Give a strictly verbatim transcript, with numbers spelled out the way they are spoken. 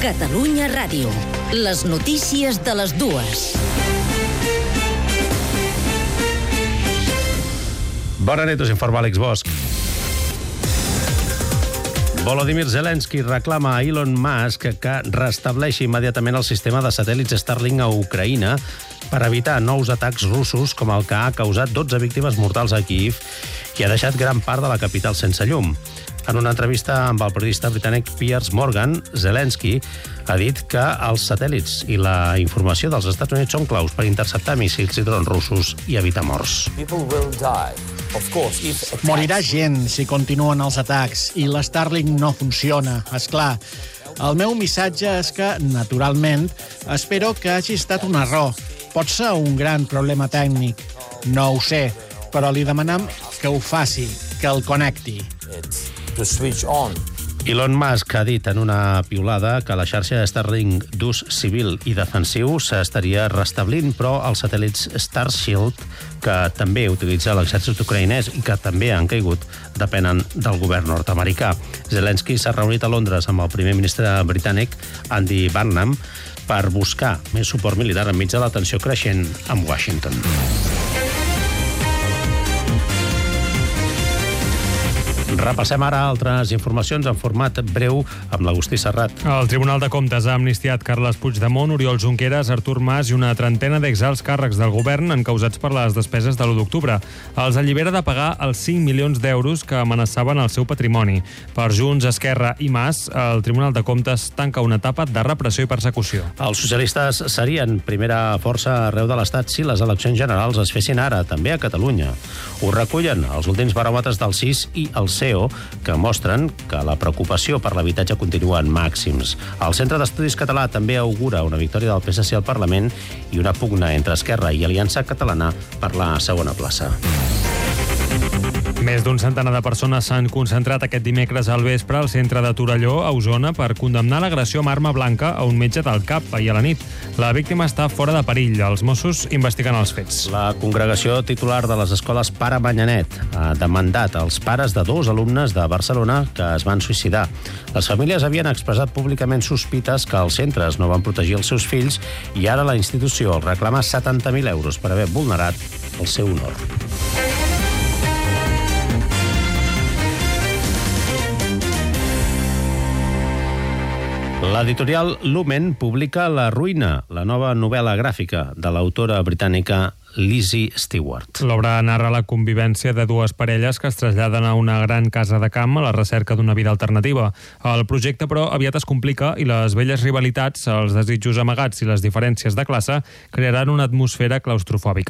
Catalunya Ràdio. Les notícies de les dues. Bona nit, us informa Àlex Bosch. Volodymyr Zelensky reclama a Elon Musk que restableixi immediatament el sistema de satèl·lits Starlink a Ucraïna per evitar nous atacs russos com el que ha causat dotze víctimes mortals a Kíev i ha deixat gran part de la capital sense llum. En una entrevista amb el periodista britànic Piers Morgan, Zelensky ha dit que els satèl·lits i la informació dels Estats Units són claus per interceptar míssils i drons russos i evitar morts. Morirà gent si continuen els atacs i l'Starlink no funciona, és clar. El meu missatge és que, naturalment, espero que hagi estat un error. Pot ser un gran problema tècnic. No ho sé, però li demanem que ho faci, que el connecti. To switch on. Elon Musk ha dit en una piulada que la xarxa Starlink d'ús civil i defensiu s'estaria restablint, però els satèl·lits Starshield, que també utilitza l'exèrcit ucraïnès i que també han caigut, depenen del govern nord-americà. Zelensky s'ha reunit a Londres amb el primer ministre britànic Andy Burnham per buscar més suport militar enmig de la tensió creixent amb Washington. Repassem ara altres informacions en format breu amb l'Agustí Serrat. El Tribunal de Comptes ha amnistiat Carles Puigdemont, Oriol Junqueras, Artur Mas i una trentena d'exalts càrrecs del govern encausats per les despeses de l'u d'octubre. Els allibera de pagar els cinc milions d'euros que amenaçaven el seu patrimoni. Per Junts, Esquerra i Mas, el Tribunal de Comptes tanca una etapa de repressió i persecució. Els socialistes serien primera força arreu de l'Estat si les eleccions generals es fessin ara, també a Catalunya. Ho recullen els últims baròmetres del C I S i el C E O, que mostren que la preocupació per l'habitatge continua en màxims. El Centre d'Estudis Català també augura una victòria del P S C al Parlament i una pugna entre Esquerra i Aliança Catalana per la segona plaça. Més d'un centenar de persones s'han concentrat aquest dimecres al vespre al centre de Torelló, a Osona, per condemnar l'agressió amb arma blanca a un metge del C A P ahir a la nit. La víctima està fora de perill. Els Mossos investiguen els fets. La congregació titular de les escoles Pare Manyanet ha demandat als pares de dos alumnes de Barcelona que es van suïcidar. Les famílies havien expressat públicament sospites que els centres no van protegir els seus fills i ara la institució els reclama setanta mil euros per haver vulnerat el seu honor. L'editorial Lumen publica La ruïna, la nova novel·la gràfica de l'autora britànica Lizzie Stewart. L'obra narra la convivència de dues parelles que es traslladen a una gran casa de camp a la recerca d'una vida alternativa. El projecte, però, aviat es complica i les velles rivalitats, els desitjos amagats i les diferències de classe crearan una atmosfera claustrofòbica.